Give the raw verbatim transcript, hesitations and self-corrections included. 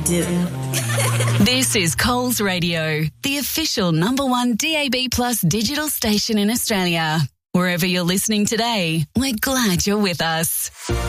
do. This is Coles Radio, the official number one D A B plus digital station in Australia. Wherever you're listening today, we're glad you're with us.